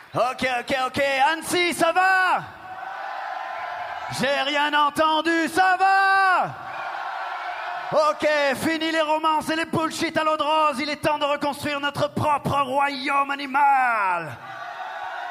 Ok. Annecy, ça va? J'ai rien entendu, ça va? Ok, fini les romances et les bullshit à l'eau de rose. Il est temps de reconstruire notre propre royaume animal.